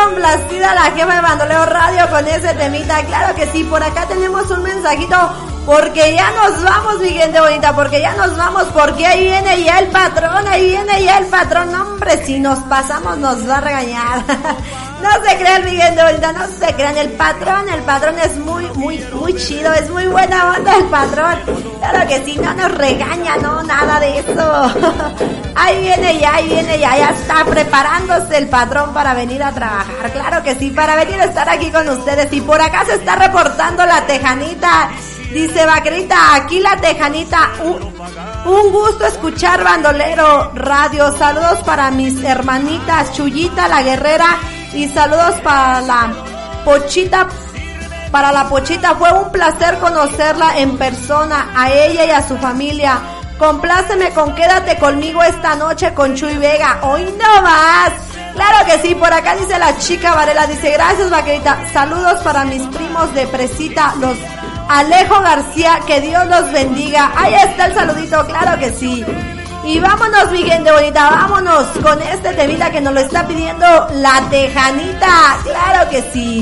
complacida la jefa de Bandolero Radio con ese temita. Claro que sí, por acá tenemos un mensajito. Porque ya nos vamos, mi gente bonita, porque ya nos vamos, porque ahí viene ya el patrón, no, hombre, si nos pasamos nos va a regañar. No se crean, mi gente bonita, no se crean, el patrón es muy chido, es muy buena onda el patrón. Claro que sí, no nos regaña, no, nada de eso. Ahí viene ya está preparándose el patrón para venir a trabajar, claro que sí, para venir a estar aquí con ustedes. Y por acá se está reportando la Tejanita. Dice Vaquerita, aquí la Tejanita, un gusto escuchar Bandolero Radio. Saludos para mis hermanitas Chuyita, la guerrera, y saludos para la Pochita. Para la Pochita, fue un placer conocerla en persona, a ella y a su familia. Compláceme con Quédate Conmigo esta noche con Chuy Vega. Hoy no más. Claro que sí, por acá dice la chica Varela, dice gracias Vaquerita. Saludos para mis primos de Presita, los Alejo García, que Dios los bendiga. Ahí está el saludito, claro que sí. Y vámonos, mi gente bonita, vámonos con este temita que nos lo está pidiendo la Tejanita, claro que sí.